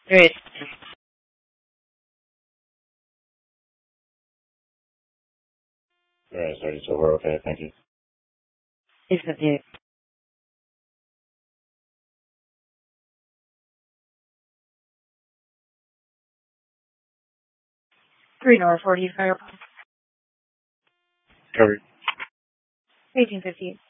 Great. Alright, so we're okay, thank you. Please continue. 3 hour 40 fire. Covered. 1850.